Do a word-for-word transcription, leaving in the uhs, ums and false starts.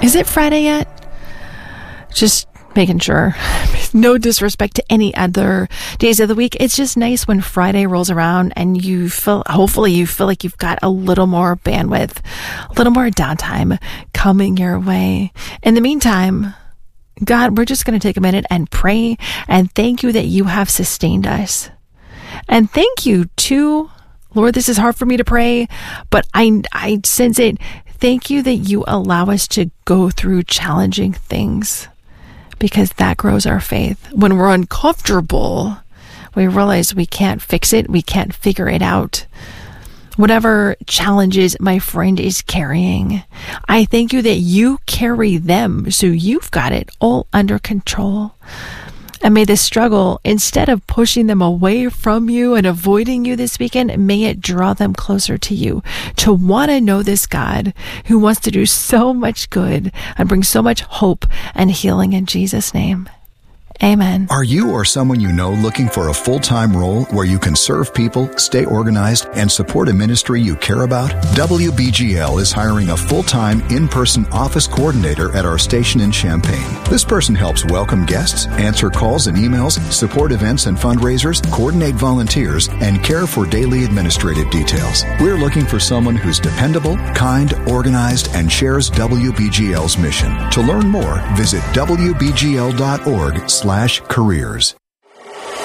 Is it Friday yet? Just making sure. No disrespect to any other days of the week. It's just nice when Friday rolls around and you feel, hopefully you feel like you've got a little more bandwidth, a little more downtime coming your way. In the meantime, God, we're just going to take a minute and pray and thank you that you have sustained us. And thank you too, Lord, this is hard for me to pray, but I, I sense it. Thank you that you allow us to go through challenging things because that grows our faith. When we're uncomfortable, we realize we can't fix it. We can't figure it out. Whatever challenges my friend is carrying, I thank you that you carry them, so you've got it all under control. And may this struggle, instead of pushing them away from you and avoiding you this weekend, may it draw them closer to you, to want to know this God who wants to do so much good and bring so much hope and healing in Jesus' name. Amen. Are you or someone you know looking for a full-time role where you can serve people, stay organized, and support a ministry you care about? W B G L is hiring a full-time, in-person office coordinator at our station in Champaign. This person helps welcome guests, answer calls and emails, support events and fundraisers, coordinate volunteers, and care for daily administrative details. We're looking for someone who's dependable, kind, organized, and shares W B G L's mission. To learn more, visit W B G L dot org slash careers.